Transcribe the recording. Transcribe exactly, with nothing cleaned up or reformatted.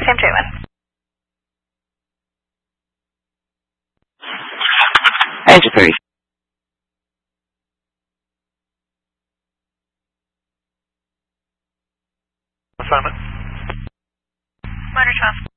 Sam J one. Engine thirty. Assignment. Minor twelve.